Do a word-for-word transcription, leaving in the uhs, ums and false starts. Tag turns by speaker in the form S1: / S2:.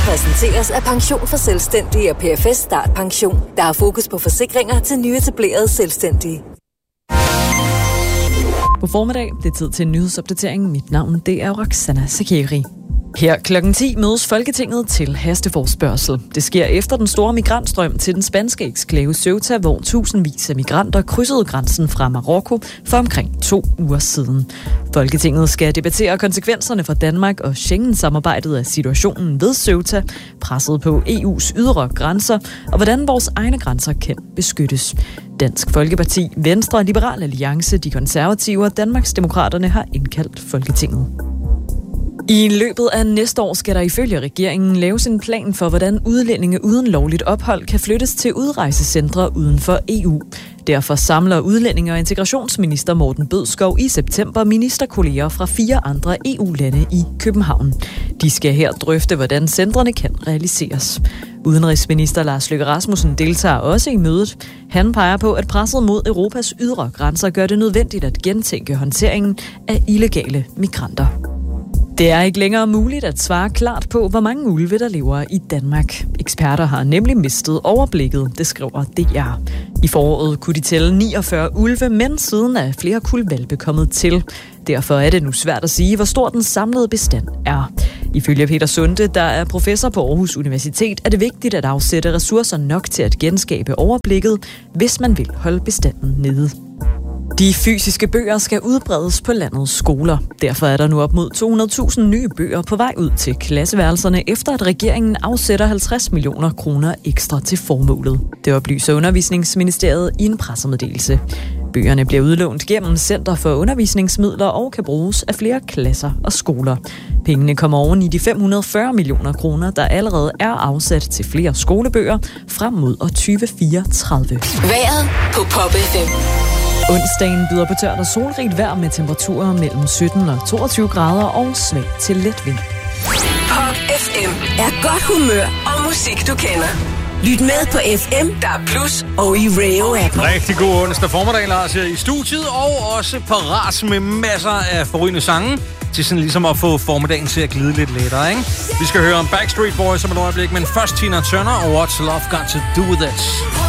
S1: præsenteres af Pension for Selvstændige og P F S Start Pension, der har fokus på forsikringer til nyetablerede selvstændige.
S2: God formiddag. Det er tid til en nyhedsopdatering. Mit navn det er Roxana Sakeri. Her klokken ti mødes Folketinget til hasteforespørgsel. Det sker efter den store migrantstrøm til den spanske eksklave Ceuta, hvor tusindvis af migranter krydsede grænsen fra Marokko for omkring to uger siden. Folketinget skal debattere konsekvenserne for Danmark og Schengen-samarbejdet af situationen ved Ceuta, presset på E U's ydre grænser og hvordan vores egne grænser kan beskyttes. Dansk Folkeparti, Venstre, Liberal Alliance, De Konservative og Danmarksdemokraterne har indkaldt Folketinget. I løbet af næste år skal der ifølge regeringen laves en plan for, hvordan udlændinge uden lovligt ophold kan flyttes til udrejsecentre uden for E U. Derfor samler udlændinge- og integrationsminister Morten Bødskov i september ministerkolleger fra fire andre E U-lande i København. De skal her drøfte, hvordan centrene kan realiseres. Udenrigsminister Lars Løkke Rasmussen deltager også i mødet. Han peger på, at presset mod Europas ydre grænser gør det nødvendigt at gentænke håndteringen af illegale migranter. Det er ikke længere muligt at svare klart på, hvor mange ulve, der lever i Danmark. Eksperter har nemlig mistet overblikket, det skriver D R. I foråret kunne de tælle niogfyrre ulve, men siden er flere kulhvalpe kommet til. Derfor er det nu svært at sige, hvor stor den samlede bestand er. Ifølge Peter Sunde, der er professor på Aarhus Universitet, er det vigtigt at afsætte ressourcer nok til at genskabe overblikket, hvis man vil holde bestanden nede. De fysiske bøger skal udbredes på landets skoler. Derfor er der nu op mod to hundrede tusind nye bøger på vej ud til klasseværelserne, efter at regeringen afsætter halvtreds millioner kroner ekstra til formålet. Det oplyser Undervisningsministeriet i en pressemeddelelse. Bøgerne bliver udlånt gennem Center for Undervisningsmidler og kan bruges af flere klasser og skoler. Pengene kommer oven i de fem hundrede og fyrre millioner kroner, der allerede er afsat til flere skolebøger frem mod tyve fireogtredive.
S1: Vejret på Pop F M.
S2: Onsdagen byder på tørt og solrigt vejr med temperaturer mellem sytten og toogtyve grader og svag til let vind.
S1: Pop F M er godt humør og musik, du kender. Lyt med på F M, der er plus og i Radio-appen.
S3: Rigtig god onsdag formiddag, Lars, her i studiet, og også parat med masser af forrygende sange til sådan ligesom at få formiddagen til at glide lidt lettere, ikke? Vi skal høre om Backstreet Boys om et øjeblik, men først Tina Turner og What's Love Got to Do With It.